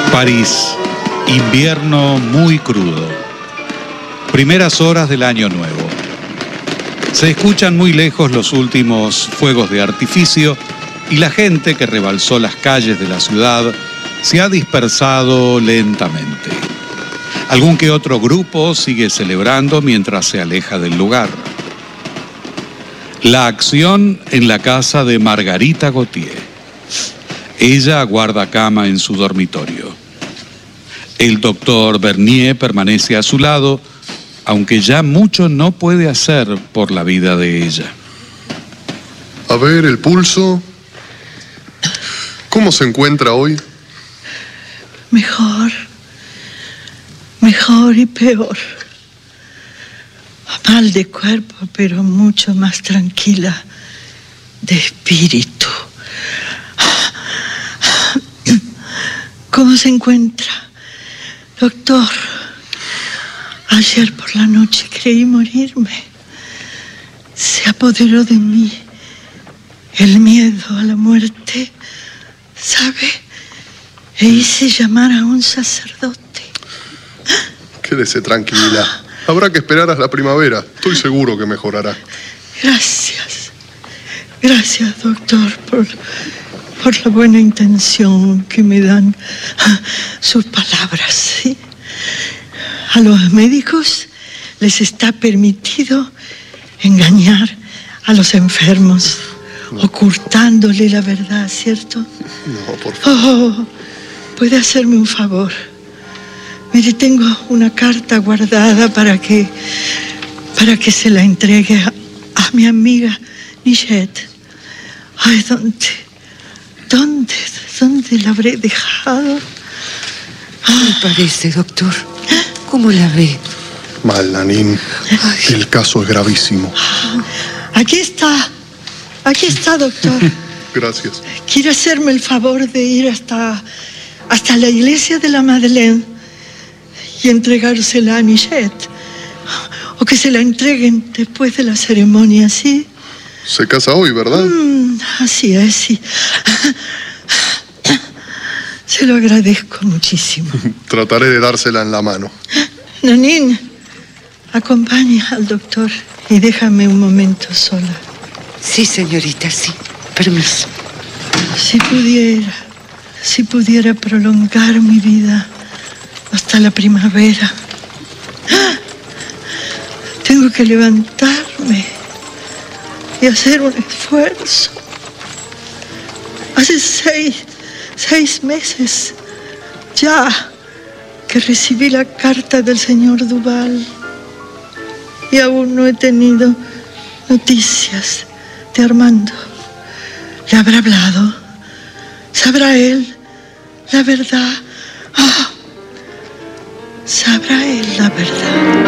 París, invierno muy crudo. Primeras horas del año nuevo. Se escuchan muy lejos los últimos fuegos de artificio y la gente que rebalsó las calles de la ciudad se ha dispersado lentamente. Algún que otro grupo sigue celebrando mientras se aleja del lugar. La acción en la casa de Margarita Gautier. Ella aguarda cama en su dormitorio. El doctor Bernier permanece a su lado, aunque ya mucho no puede hacer por la vida de ella. A ver, el pulso. ¿Cómo se encuentra hoy? Mejor y peor. Mal de cuerpo, pero mucho más tranquila de espíritu. ¿Cómo se encuentra, doctor? Ayer por la noche creí morirme. Se apoderó de mí el miedo a la muerte, ¿sabe? E hice llamar a un sacerdote. Quédese tranquila. Habrá que esperar hasta la primavera. Estoy seguro que mejorará. Gracias. Gracias, doctor, por la buena intención que me dan sus palabras, ¿sí? A los médicos les está permitido engañar a los enfermos, ocultándole la verdad, ¿cierto? No, por favor. Oh, ¿puede hacerme un favor? Mire, tengo una carta guardada para que se la entregue a mi amiga Nichette. Ay, ¿dónde la habré dejado? Me parece, doctor. ¿Cómo la ve? Mal, Nanín. El caso es gravísimo. Aquí está, doctor. Gracias. ¿Quiere hacerme el favor de ir hasta la iglesia de la Madeleine y entregársela a Nichette? O que se la entreguen después de la ceremonia, ¿sí? Se casa hoy, ¿verdad? Así es, sí. Se lo agradezco muchísimo. Trataré de dársela en la mano. Nanín, acompaña al doctor y déjame un momento sola. Sí, señorita, sí. Permiso. Si pudiera prolongar mi vida hasta la primavera. Tengo que levantarme y hacer un esfuerzo. Hace seis meses ya que recibí la carta del señor Duval y aún no he tenido noticias de Armando. ¿Le habrá hablado? ¿Sabrá él la verdad? ¿Sabrá él la verdad?